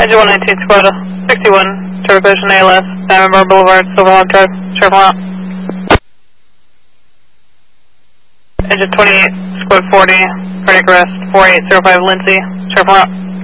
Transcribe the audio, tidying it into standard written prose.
Engine 119 Squad 61, Turbo Vision ALS, Diamond Bar Boulevard, Silverhawk Drive, Sherman out. Engine 28 Squad 40, cardiac arrest, 4805 Lindsay, Sherman out.